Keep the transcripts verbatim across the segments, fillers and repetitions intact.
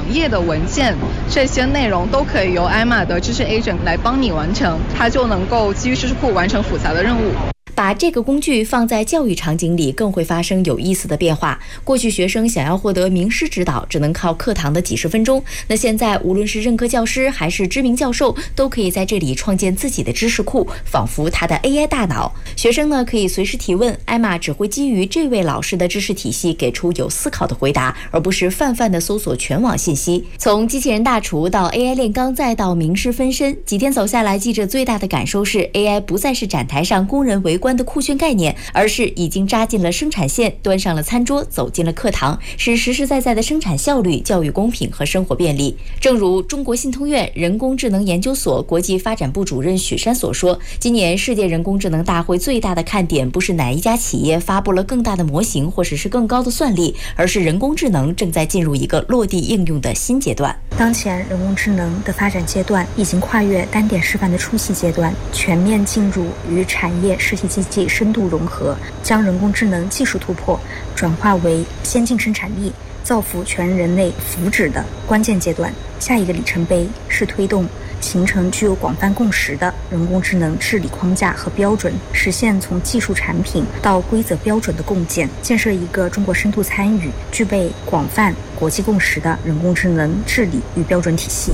页的文件，这些内容都可以由艾玛的知识 agent 来帮你完成，它就能够基于知识库完成复杂的任务。 把这个工具放在教育场景里，更会发生有意思的变化。过去学生想要获得名师指导，只能靠课堂的几十分钟。那现在，无论是任课教师还是知名教授，都可以在这里创建自己的知识库，仿佛他的 A I 大脑。学生呢，可以随时提问，艾玛只会基于这位老师的知识体系给出有思考的回答，而不是泛泛的搜索全网信息。从机器人大厨到 A I 炼钢，再到名师分身，几天走下来，记者最大的感受是 A I 不再是展台上工人围观的酷炫概念，而是已经扎进了生产线，端上了餐桌，走进了课堂，是实实在在的生产效率、教育公平和生活便利。正如中国信通院人工智能研究所国际发展部主任许山所说，今年世界人工智能大会最大的看点不是哪一家企业发布了更大的模型或者是更高的算力，而是人工智能正在进入一个落地应用的新阶段。 当前人工智能的发展阶段已经跨越单点示范的初期阶段，全面进入与产业实体经济深度融合，将人工智能技术突破转化为先进生产力，造福全人类福祉的关键阶段。下一个里程碑是推动形成具有广泛共识的人工智能治理框架和标准，实现从技术产品到规则标准的共建，建设一个中国深度参与、具备广泛国际共识的人工智能治理与标准体系。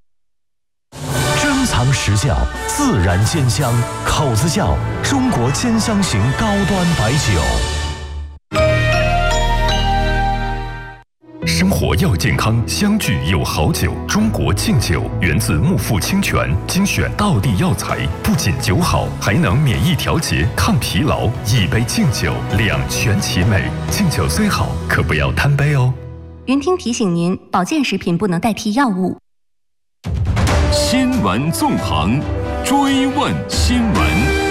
珍藏实窖，自然鲜香，口子窖中国兼香型高端白酒。 生活要健康，相聚有好酒。中国敬酒源自木富清泉，精选道地药材，不仅酒好，还能免疫调节、抗疲劳。一杯敬酒，两全其美。敬酒虽好，可不要贪杯哦。 云听提醒您，保健食品不能代替药物。 新闻纵横，追问新闻。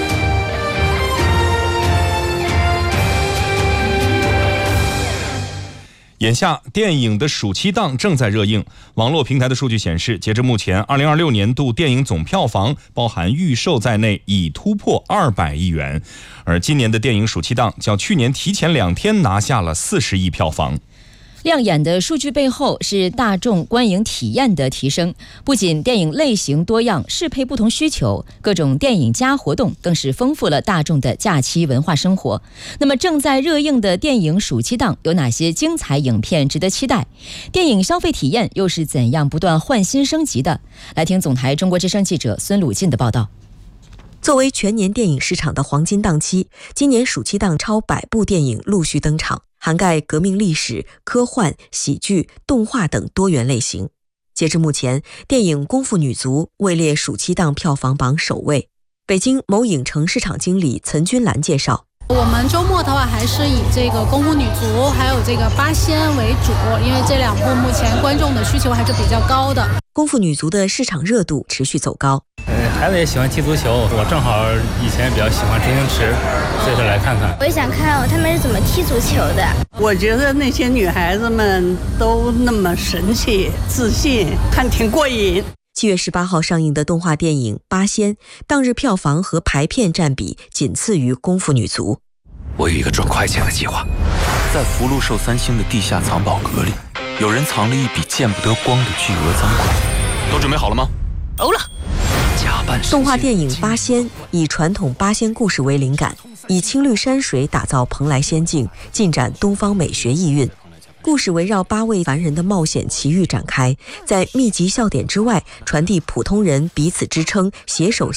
眼下，电影的暑期档正在热映。网络平台的数据显示，截至目前，二零二六年度电影总票房包含预售在内，已突破二百亿元。而今年的电影暑期档较去年提前两天拿下了四十亿票房。 亮眼的数据背后是大众观影体验的提升，不仅电影类型多样，适配不同需求，各种电影加活动更是丰富了大众的假期文化生活。那么正在热映的电影暑期档有哪些精彩影片值得期待？电影消费体验又是怎样不断换新升级的？来听总台中国之声记者孙鲁进的报道。 作为全年电影市场的黄金档期，今年暑期档超百部电影陆续登场，涵盖革命历史、科幻、喜剧、动画等多元类型。截至目前，电影《功夫女足》位列暑期档票房榜首位。北京某影城市场经理岑君兰介绍， 我们周末的话还是以这个《功夫女足》还有这个《八仙》为主，因为这两部目前观众的需求还是比较高的。《 功夫女足》的市场热度持续走高。 呃，孩子也喜欢踢足球，我正好以前比较喜欢周星驰，所以说来看看。 我也想看他们是怎么踢足球的。 我觉得那些女孩子们都那么神气、自信，看挺过瘾。 七月十八号上映的动画电影《八仙》，当日票房和排片占比仅次于《功夫女足》。 我有一个赚快钱的计划，在福禄寿三星的地下藏宝阁里，有人藏了一笔见不得光的巨额赃款。 都准备好了吗？ 欧了。 动画电影《八仙》以传统八仙故事为灵感，以青绿山水打造蓬莱仙境，尽展东方美学意蕴。故事围绕八位凡人的冒险奇遇展开，在密集笑点之外，传递普通人彼此支撑、携手